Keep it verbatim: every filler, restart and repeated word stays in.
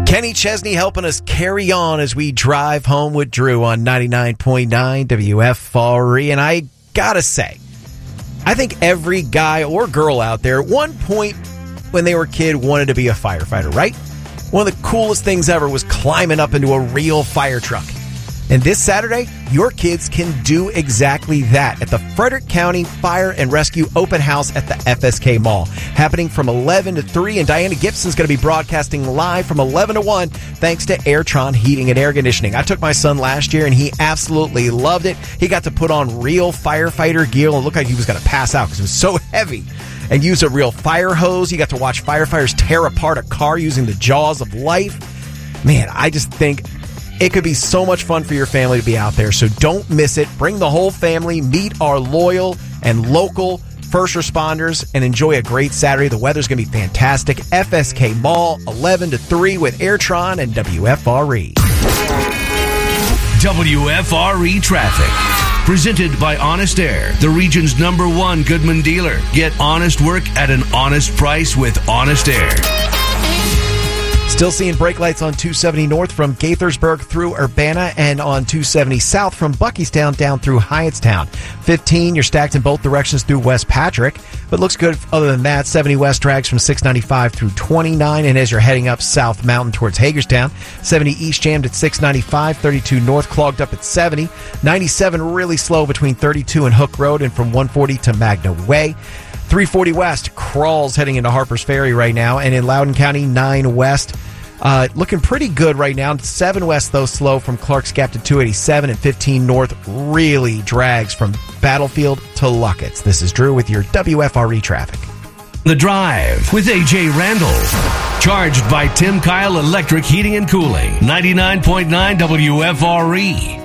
Kenny Chesney helping us carry on as we drive home with Drew on ninety-nine point nine W F R E. And I gotta say, I think every guy or girl out there at one point when they were a kid wanted to be a firefighter, right? One of the coolest things ever was climbing up into a real fire truck. And this Saturday, your kids can do exactly that at the Frederick County Fire and Rescue Open House at the F S K Mall. Happening from eleven to three, and Diana Gibson's going to be broadcasting live from eleven to one thanks to Airtron Heating and Air Conditioning. I took my son last year, and he absolutely loved it. He got to put on real firefighter gear and looked like he was going to pass out because it was so heavy. And use a real fire hose. You got to watch firefighters tear apart a car using the jaws of life. Man, I just think it could be so much fun for your family to be out there, so don't miss it. Bring the whole family, meet our loyal and local first responders, and enjoy a great Saturday. The weather's going to be fantastic. F S K Mall, eleven to three with Airtron and W F R E. W F R E Traffic. Presented by Honest Air, the region's number one Goodman dealer. Get honest work at an honest price with Honest Air. Still seeing brake lights on two seventy north from Gaithersburg through Urbana, and on two seventy south from Buckystown down through Hyattstown. fifteen, you're stacked in both directions through West Patrick, but looks good other than that. seventy west drags from six ninety-five through twenty-nine, and as you're heading up South Mountain towards Hagerstown, seventy east jammed at six ninety-five, thirty-two north clogged up at seventy, ninety-seven really slow between thirty-two and Hook Road, and from one forty to Magna Way. three forty west crawls heading into Harper's Ferry right now, and in Loudoun County, nine west uh, looking pretty good right now. seven west, though, slow from Clark's Gap to two eighty-seven, and fifteen north really drags from Battlefield to Luckett's. This is Drew with your W F R E traffic. The Drive with A J Randall. Charged by Tim Kyle Electric Heating and Cooling. ninety-nine point nine W F R E.